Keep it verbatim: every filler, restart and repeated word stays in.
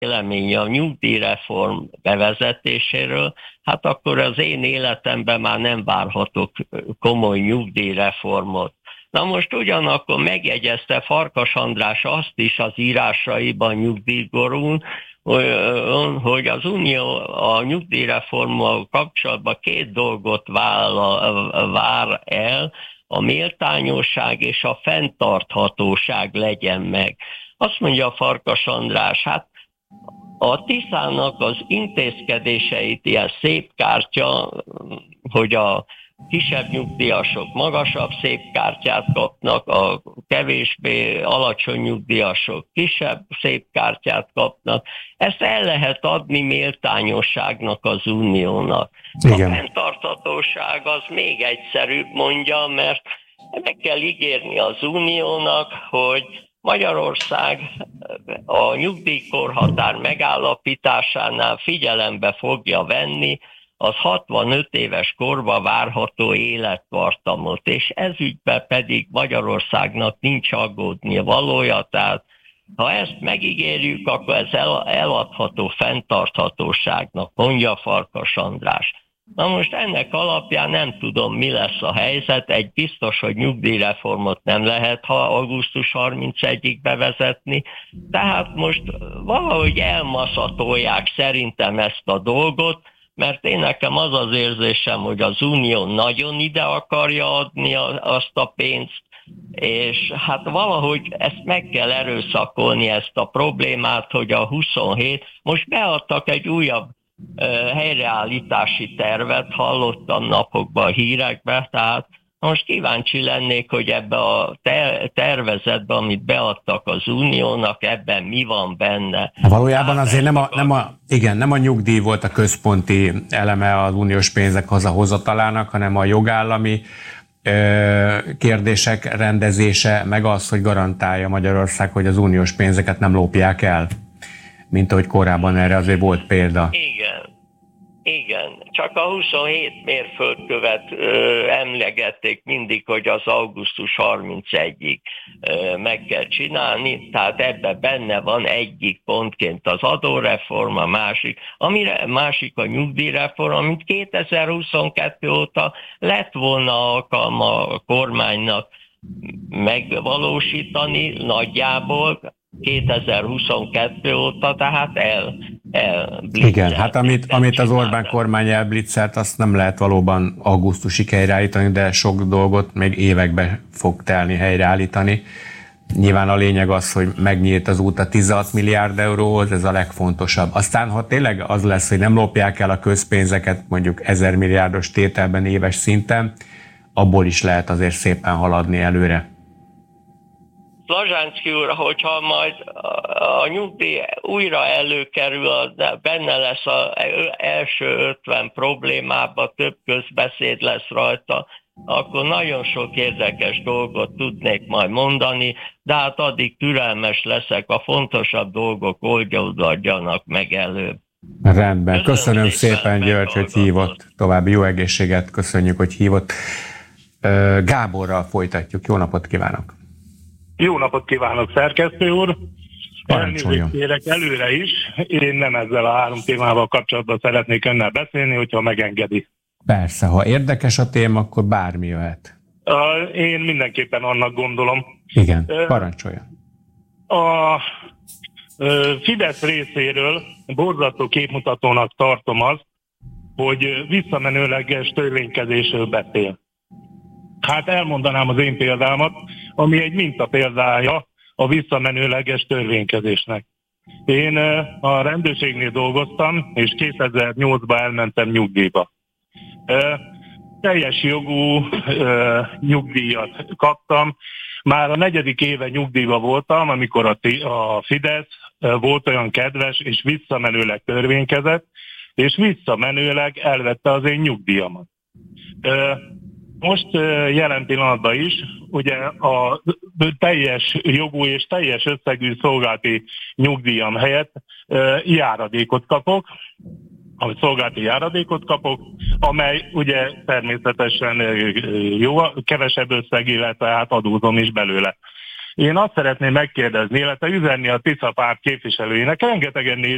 véleménye a nyugdíjreform bevezetéséről, hát akkor az én életemben már nem várhatok komoly nyugdíjreformot. Na most ugyanakkor megjegyezte Farkas András azt is az írásaiban nyugdíjgorún, hogy az Unió a nyugdíjreformmal kapcsolatban két dolgot vár el, a méltányosság és a fenntarthatóság legyen meg. Azt mondja Farkas András, hát a Tiszának az intézkedéseit ilyen szép kártya, hogy a kisebb nyugdíjasok magasabb szép kártyát kapnak, a kevésbé alacsony nyugdíjasok kisebb szép kártyát kapnak. Ezt el lehet adni méltányosságnak az Uniónak. Igen. A fenntarthatóság az még egyszerűbb, mondja, mert meg kell ígérni az Uniónak, hogy Magyarország a nyugdíjkorhatár megállapításánál figyelembe fogja venni az hatvanöt éves korba várható élettartamot, és ezügyben pedig Magyarországnak nincs aggódni valója, tehát ha ezt megígérjük, akkor ez el, eladható fenntarthatóságnak, mondja Farkas András. Na most ennek alapján nem tudom, mi lesz a helyzet. Egy biztos, hogy nyugdíjreformot nem lehet ha augusztus harmincegyedikéig bevezetni, tehát most valahogy elmaszatolják szerintem ezt a dolgot, mert én nekem az az érzésem, hogy az Unió nagyon ide akarja adni azt a pénzt, és hát valahogy ezt meg kell erőszakolni, ezt a problémát, hogy a huszonhét, most beadtak egy újabb helyreállítási tervet, hallottam napokban a hírekbe, tehát most kíváncsi lennék, hogy ebbe a tervezetbe, amit beadtak az Uniónak, ebben mi van benne. Valójában azért nem a, nem a, igen, nem a nyugdíj volt a központi eleme az uniós pénzek hazahozatalának, hanem a jogállami ö, kérdések rendezése, meg az, hogy garantálja Magyarország, hogy az uniós pénzeket nem lopják el, mint ahogy korábban erre azért volt példa. Igen. Igen, csak a huszonhét mérföldkövet ö, emlegették mindig, hogy az augusztus harmincegyedikéig ö, meg kell csinálni, tehát ebben benne van egyik pontként az adóreform, a másik, amire másik a nyugdíjreform, amit kétezer-huszonkettő óta lett volna alkalma a kormánynak megvalósítani nagyjából, kétezer-huszonkettő óta, tehát el, el Igen, hát amit, amit az Orbán kormány elblitzelt, azt nem lehet valóban augusztusig helyreállítani, de sok dolgot még évekbe fog telni helyreállítani. Nyilván a lényeg az, hogy megnyílt az út a tizenhat milliárd euróhoz, ez a legfontosabb. Aztán, ha tényleg az lesz, hogy nem lopják el a közpénzeket mondjuk ezer milliárdos tételben éves szinten, abból is lehet azért szépen haladni előre. Lazsánszky úr, hogyha majd a nyugdíj újra előkerül, de benne lesz az első ötven problémában, több közbeszéd lesz rajta, akkor nagyon sok érdekes dolgot tudnék majd mondani, de hát addig türelmes leszek, a fontosabb dolgok oldódjanak meg előbb. Rendben, köszönöm, köszönöm szépen, György, hogy hívott. További jó egészséget, köszönjük, hogy hívott. Gáborral folytatjuk, jó napot kívánok! Jó napot kívánok, szerkesztő úr! Elnézést kérek előre is. Én nem ezzel a három témával kapcsolatban szeretnék önnel beszélni, hogyha megengedi. Persze, ha érdekes a téma, akkor bármi jöhet. Én mindenképpen annak gondolom. Igen, parancsolja. A Fidesz részéről borzasztó képmutatónak tartom azt, hogy visszamenőleges törvénykezésről beszél. Hát elmondanám az én példámat, ami egy mintapéldája a visszamenőleges törvénykezésnek. Én a rendőrségnél dolgoztam, és kétezer-nyolcban elmentem nyugdíjba. Teljes jogú nyugdíjat kaptam. Már a negyedik éve nyugdíjba voltam, amikor a Fidesz volt olyan kedves, és visszamenőleg törvénykezett, és visszamenőleg elvette az én nyugdíjamat. Most jelen pillanatban is, ugye a teljes jogú és teljes összegű szolgálati nyugdíjam helyett járadékot kapok, a szolgálati járadékot kapok, amely ugye természetesen jó, kevesebb összeg, illetve hát adózom is belőle. Én azt szeretném megkérdezni, illetve üzenni a Tisza párt képviselőinek, rengetegen néz